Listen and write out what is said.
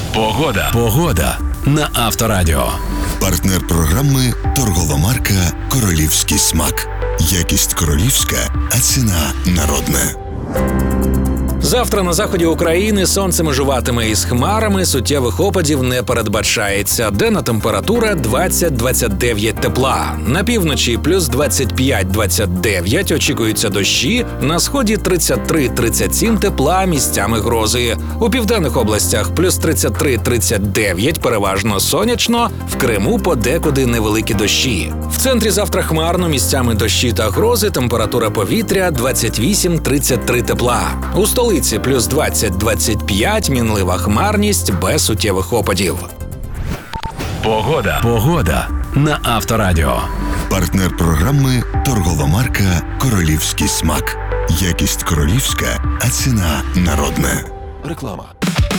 Погода на Авторадіо. Партнер програми торгова марка «Королівський смак». Якість королівська, а ціна народна. Завтра на заході України сонце межуватиме із хмарами, суттєвих опадів не передбачається. Денна температура 20-29 тепла. На півночі плюс 25-29 очікуються дощі, на сході 33-37 тепла, місцями грози. У південних областях плюс 33-39, переважно сонячно, в Криму подекуди невеликі дощі. В центрі завтра хмарно, місцями дощі та грози, температура повітря 28-33 тепла. У столиці плюс 20-25, мінлива хмарність без суттєвих опадів. Погода на Авторадіо. Партнер програми торгова марка «Королівський смак». Якість королівська, а ціна народна. Реклама.